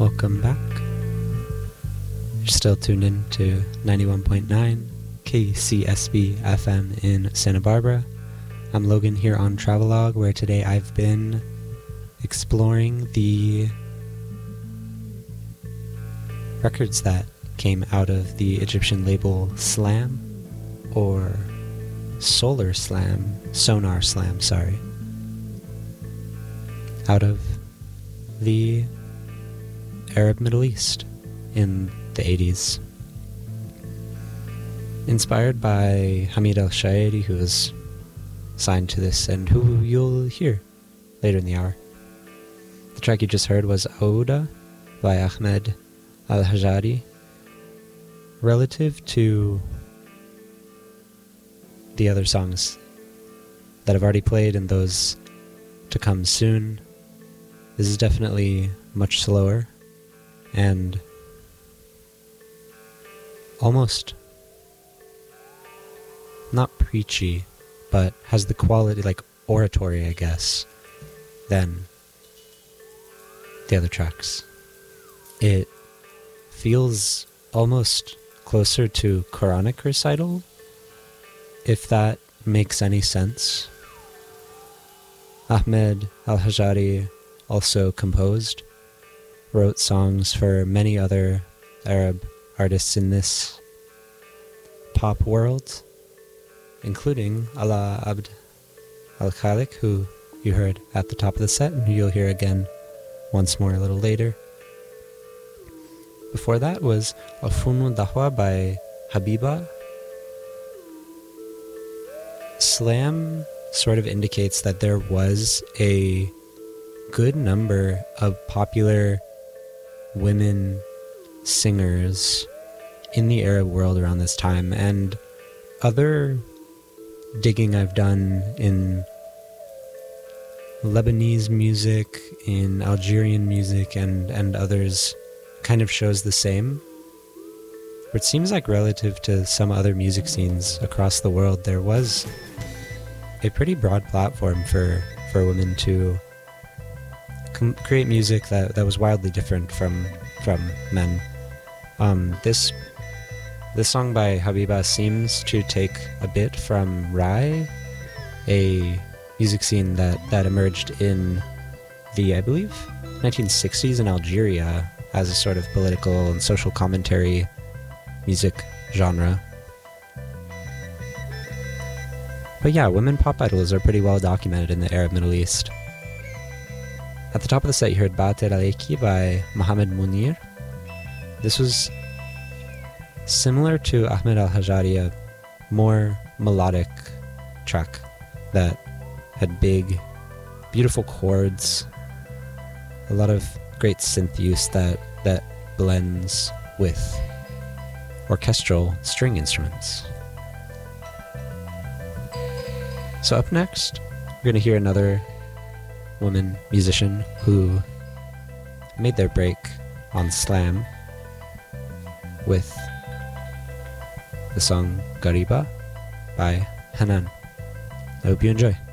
Welcome back. You're still tuned in to 91.9 KCSB FM in Santa Barbara. I'm Logan here on Travelogue, where today I've been exploring the records that came out of the Egyptian label Slam, or Sonar Slam, out of the Arab Middle East in the 80s. Inspired by Hamid El-Shaeri, who was signed to this and who you'll hear later in the hour. The track you just heard was Ouda by Ahmed Al-Hajari. Relative to the other songs that I've already played and those to come soon, this is definitely much slower and almost not preachy, but has the quality, like oratory, I guess, than the other tracks. It feels almost closer to Quranic recital, if that makes any sense. Ahmed Al-Hajari also composed, wrote songs for many other Arab artists in this pop world, including Ala Abd Al-Khaliq, who you heard at the top of the set and who you'll hear again once more a little later. Before that was Al-Funu Dahwa by Habiba. Slam sort of indicates that there was a good number of popular women singers in the Arab world around this time, and other digging I've done in Lebanese music, in Algerian music, and others kind of shows the same. But it seems like relative to some other music scenes across the world, there was a pretty broad platform for women to create music that was wildly different from men. This song by Habiba seems to take a bit from Rai, a music scene that emerged in the, I believe, 1960s in Algeria as a sort of political and social commentary music genre. But yeah, women pop idols are pretty well documented in the Arab Middle East. At the top of the set you heard Baater Aleiki by Mohamed Munir. This was similar to Ahmed Al-Hajari, a more melodic track that had big, beautiful chords, a lot of great synth use that blends with orchestral string instruments. So up next, we're going to hear another woman musician who made their break on Slam with the song Gariba by Hanan. I hope you enjoy.